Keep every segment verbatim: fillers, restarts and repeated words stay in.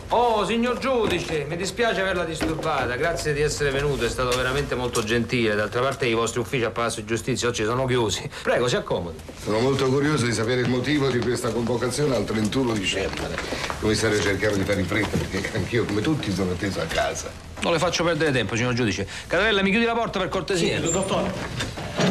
Oh, signor giudice, mi dispiace averla disturbata. Grazie di essere venuto, è stato veramente molto gentile. D'altra parte i vostri uffici a Palazzo di Giustizia oggi sono chiusi. Prego, si accomodi. Sono molto curioso di sapere il motivo di questa convocazione al trentuno dicembre. Il commissario cerchiamo di fare in fretta perché anch'io, come tutti, sono atteso a casa. Non le faccio perdere tempo, signor giudice. Catarella, mi chiudi la porta per cortesia? Sì, dottore.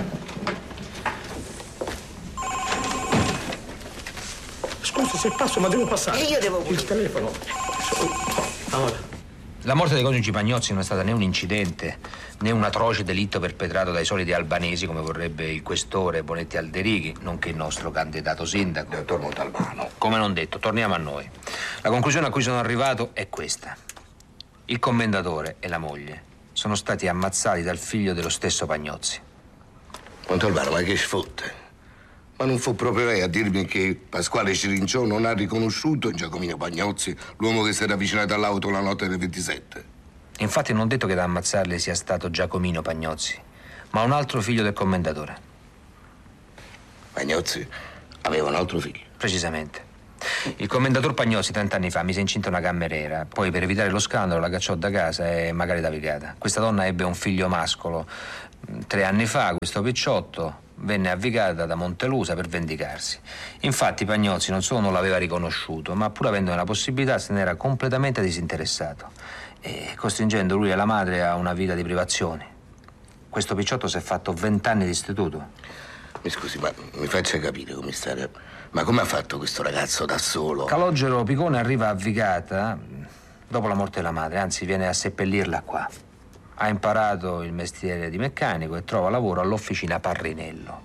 Scusi se passo, ma devo passare. E io devo pure. Il telefono. Allora. La morte dei coniugi Pagnozzi non è stata né un incidente, né un atroce delitto perpetrato dai soliti albanesi, come vorrebbe il questore Bonetti Alderighi, nonché il nostro candidato sindaco. Dottor Montalbano. Come non detto, torniamo a noi. La conclusione a cui sono arrivato è questa. Il commendatore e la moglie sono stati ammazzati dal figlio dello stesso Pagnozzi. Montalbano, ma che sfotte? Ma non fu proprio lei a dirmi che Pasquale Cirinciò non ha riconosciuto Giacomino Pagnozzi, l'uomo che si era avvicinato all'auto la notte del ventisette? Infatti non ho detto che ad ammazzarli sia stato Giacomino Pagnozzi, ma un altro figlio del commendatore. Pagnozzi aveva un altro figlio? Precisamente. Il commendator Pagnozzi trent'anni fa mise incinta una cameriera, poi per evitare lo scandalo la cacciò da casa e magari da Vigata. Questa donna ebbe un figlio mascolo. Tre anni fa questo picciotto venne avvicata da Montelusa per vendicarsi. Infatti Pagnozzi non solo non l'aveva riconosciuto, ma pur avendone la possibilità se ne era completamente disinteressato, e costringendo lui e la madre a una vita di privazioni. Questo picciotto si è fatto vent'anni di istituto. Mi scusi, ma mi faccia capire, commissario, ma come ha fatto questo ragazzo da solo? Calogero Picone arriva a Vigata dopo la morte della madre, anzi viene a seppellirla qua. Ha imparato il mestiere di meccanico e trova lavoro all'officina Parrinello.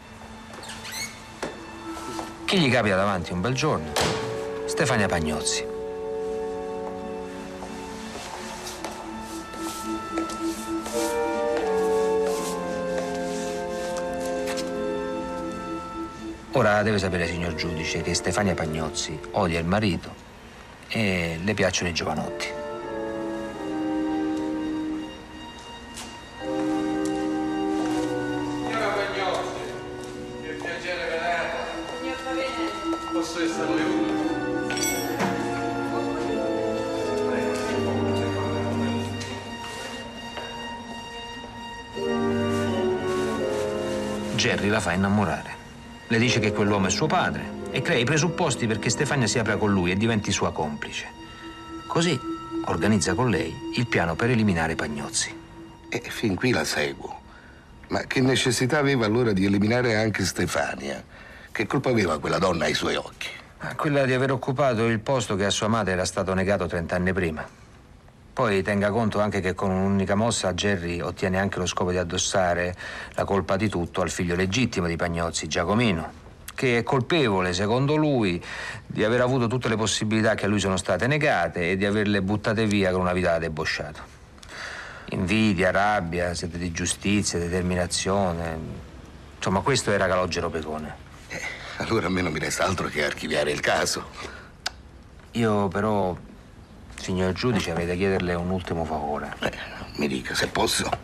Chi gli capita davanti un bel giorno? Stefania Pagnozzi. Ora deve sapere, signor giudice, che Stefania Pagnozzi odia il marito e le piacciono i giovanotti. Jerry la fa innamorare. Le dice che quell'uomo è suo padre e crea i presupposti perché Stefania si apra con lui e diventi sua complice. Così organizza con lei il piano per eliminare Pagnozzi. E fin qui la seguo. Ma che necessità aveva allora di eliminare anche Stefania? Che colpa aveva quella donna ai suoi occhi? Quella di aver occupato il posto che a sua madre era stato negato trent'anni prima. Poi tenga conto anche che con un'unica mossa Jerry ottiene anche lo scopo di addossare la colpa di tutto al figlio legittimo di Pagnozzi, Giacomino, che è colpevole, secondo lui, di aver avuto tutte le possibilità che a lui sono state negate e di averle buttate via con una vita da debosciato. Invidia, rabbia, sete di giustizia, determinazione. Insomma, questo era Calogero Picone. Eh, allora a me non mi resta altro che archiviare il caso. Io però, signor giudice, avrei da chiederle un ultimo favore. Eh, mi dica se posso.